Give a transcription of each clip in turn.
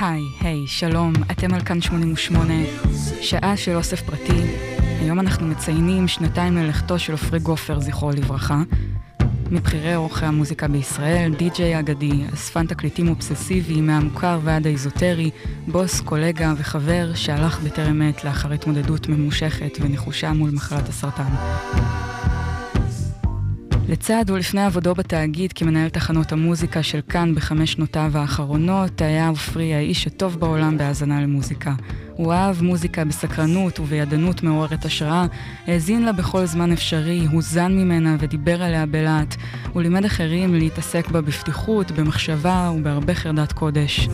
היי, שלום, אתם על כאן 88, שעה של אוסף פרטי. היום אנחנו מציינים 2 ללכתו של עופרי גופר, זכרו לברכה. מבחירי אורחי המוזיקה בישראל, די-ג'יי אגדי, אספן תקליטים אובססיבי, מהמוכר ועד האיזוטרי, בוס, קולגה וחבר שהלך בטרם עת לאחר התמודדות ממושכת ונחושה מול מחלת הסרטן. לצד ולפני עבודו בתאגיד כמנהל תחנות המוזיקה של כאן ב5 שנותיו האחרונות, היה עופרי האיש הטוב בעולם בהאזנה למוזיקה. הוא אהב מוזיקה בסקרנות ובידענות מעוררת השראה, האזין לה בכל זמן אפשרי, הוזן ממנה ודיבר עליה בלהט. הוא לימד אחרים להתעסק בה בפתיחות, במחשבה ובהרבה חרדת קודש.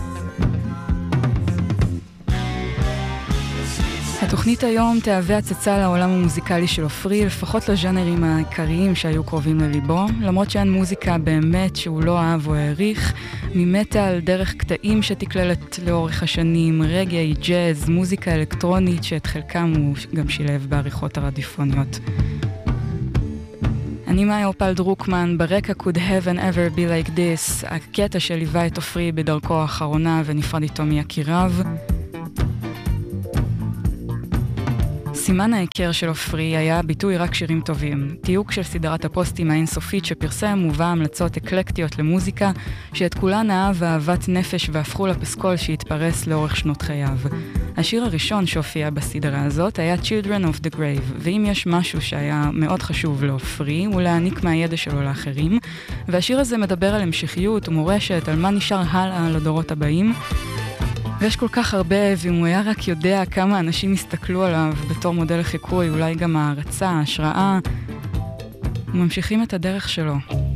התוכנית היום תהווה הצצה לעולם המוזיקלי של עופרי, לפחות לז'אנרים העיקריים שהיו קרובים לליבו, למרות שאין מוזיקה באמת שהוא לא אהב או העריך, ממטל דרך קטעים שתקללת לאורך השנים, רגעי, ג'אז, מוזיקה אלקטרונית שאת חלקם הוא גם שילב בעריכות הרדיופוניות. אני מאיה אופל דרוקמן, ברקע Could Heaven Ever Be Like This, הקטע שליווה את עופרי בדרכו האחרונה ונפרד איתו מיקיריו. סימן ההיכר של עופרי היה ביטוי רק שירים טובים, תיוק של סדרת הפוסטים האינסופית שפרסם ובה המלצות אקלקטיות למוזיקה, שאת כולן אהב ואהבת נפש והפכו לפסקול שהתפרס לאורך שנות חייו. השיר הראשון שהופיע בסדרה הזאת היה Children of the Grave, ואם יש משהו שהיה מאוד חשוב לעופרי, הוא להעניק מהידע שלו לאחרים, והשיר הזה מדבר על המשכיות ומורשת, על מה נשאר הלאה לדורות הבאים, ויש כל כך הרבה, ואם הוא היה רק יודע כמה אנשים הסתכלו עליו בתור מודל לחיקוי, אולי גם הערצה, השראה, וממשיכים את הדרך שלו.